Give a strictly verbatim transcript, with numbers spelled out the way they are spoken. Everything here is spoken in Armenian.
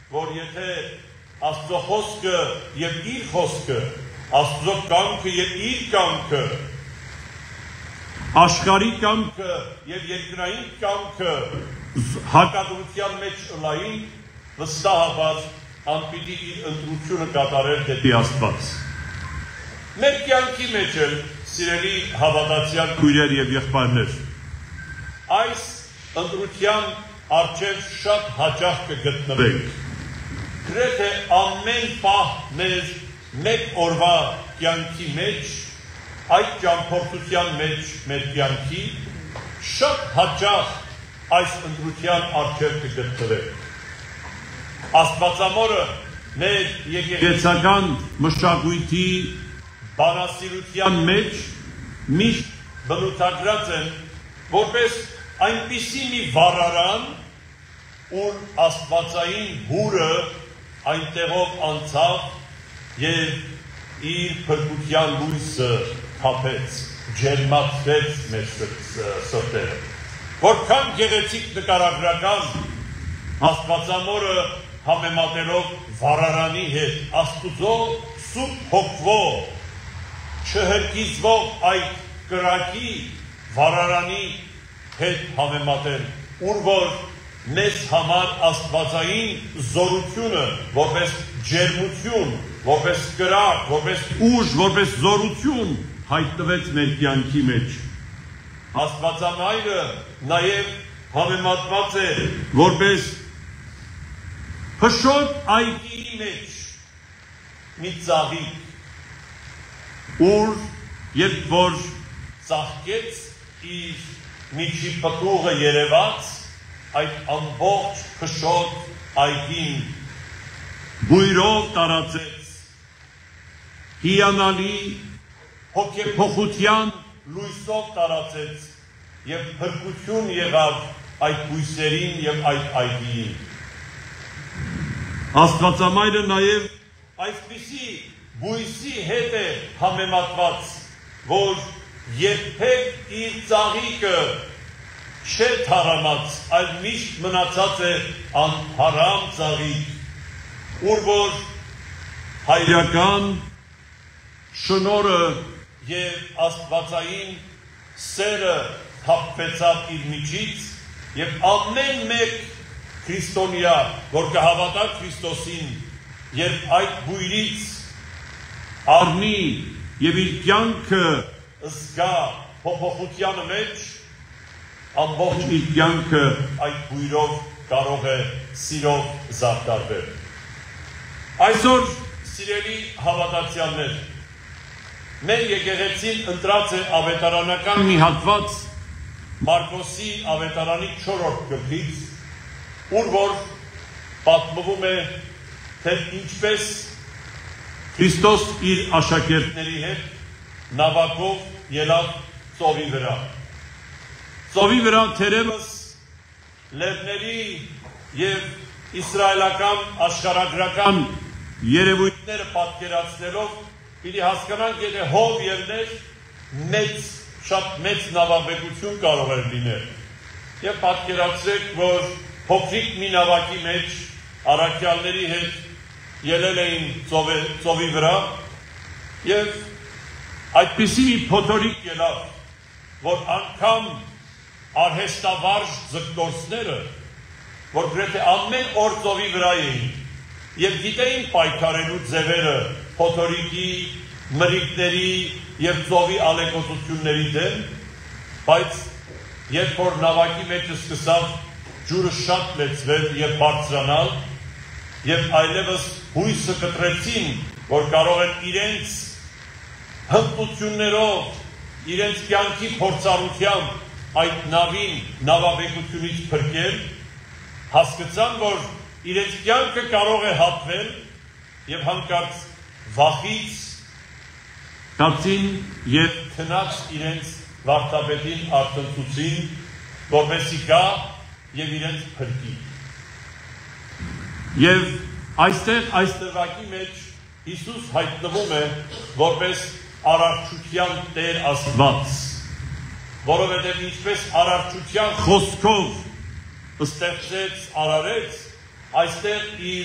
որ եթե Աստծո խոսքը եւ իր խոսքը, Աստծո կամքը եւ իր կամքը, աշխարհի կամքը եւ երկրային կամքը հակադրության մեջ ըլային, վստահաբար անպիտի իր ընտրությունը կատարել դեպի Աստված։ Մեր կյանքի մեջ էլ, սիրելի հավատացյալ քույրեր եւ եղբայրներ, այս ընտրության առջև շատ հաճախ կգտնվենք։ Գրեթե ամեն պահ մեր մեկ օրվա կյանքի մեջ, այդ ճամփորդության մեջ մեր կյանքի, շատ հաճախ այս ընտրության առջև կգտնվենք։ Աստվածամորը մեր եկեղեցական մշակույթի բանասիրության մեջ միշտ բնութագրած են որպես այնպիսի մի վառարան, ուր աստվածային հուրը այնտեղով անցավ եւ իր փրկության լույսը թափեց, ջերմացրեց մեր սրտերը։ Որքան գեղեցիկ նկարագրական Աստվածամորը համեմատելով վառարանի հետ, Աստուծո սուրբ հոգվո չհրկիզվող այդ կրակի վառարանի հետ համեմատել, ուր որ մեզ համար աստվածային զորությունը, որպես ջերմություն, որպես կրակ, որպես ուժ, որպես զորություն հայտնվեց մեր կյանքի մեջ։ Աստվածամայրը նաև համեմատված է որպես հշոտ այգիի մեջ մի ծաղիկ, ուր երբ որ ծաղկեց իր միջի պտուղը երևաց, այդ ամբողջ հշոտ այգին բույրով տարածեց, հիանալի հոգեփոխության լույսով տարածեց եւ փրկություն եղավ այդ բույսերին եւ այդ այգիին։ Աստվածամայրը նաեւ այսպիսի բույսի հետ է համեմատված, որ երբեք իր ծաղիկը չէ թարամած, այլ միշտ մնացած է անթարամ ծաղիկ, ուր որ հայրական շնորը եւ աստվածային սերը թափվեցավ իր միջից եւ ամեն մեկ քրիստոնյա, որ կհավատա Քրիստոսին, երբ այդ բույրից առնի եւ իր կյանքը զգա փոփոխության մեջ, ամբողջ իր կյանքը այդ բույրով կարող է սիրով զարդարվել։ Այսօր, սիրելի հավատացյալներ, մեր եկեղեցին ընտրած է ավետարանական մի հատված Մարկոսի ավետարանի չորրորդ գլխից, ուր որ պատմվում է, թե ինչպես Քրիստոս իր աշակերտների հետ նավակով ելավ ծովի վրա։ Ծովի վրա թերևս լեռների եւ իսրայելական աշխարհագրական երևույթները պատկերացնելով պիտի հասկանանք, եթե հով ելներ, մեծ, շատ մեծ նավաբեկություն կարող էր լինել։ Եվ պատկերացրեք, որ փոքրիկ մի նավակի մեջ առաքյալների հետ ելել էին ծովի վրա եւ այդպիսի մի փոթորիկ ելավ, որ անգամ արհեստավարժ ձգտորսները, որ գրեթե ամեն օր ծովի վրա էին եւ գիտեին պայքարելու ձևերը փոթորիկի, մրիկների եւ ծովի ալեկոծությունների դեմ, բայց երբ որ նավակի մեջ սկսավ ջուրը շատ լեցվել եւ բարձրանալ եւ այլևս հույսը կտրեցին, որ կարող են իրենց հմտություններով, իրենց կյանքի փորձառությամբ այդ նավին նավաբեկությունից փրկել, հասկացան, որ իրենց կյանքը կարող է հատվել եւ հանկարծ վախից կացին եւ քնած իրենց վարդապետին արտընծուցին, որպեսզի գա եւ իրենց փրկի։ Եվ այստեղ այս տվյակի մեջ Հիսուս հայտնվում է որպես արարչության Տեր Աստված, որովհետև ինչպես արարչության խոսքով ստեղծեց, արարեց, այստեղ իր